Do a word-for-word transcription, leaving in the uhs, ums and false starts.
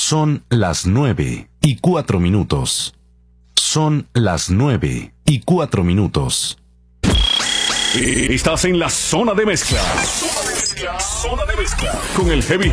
Son las nueve y cuatro minutos. Son las nueve y cuatro minutos. Estás en la zona de mezcla. Zona de mezcla. Zona de mezcla. Con el heavy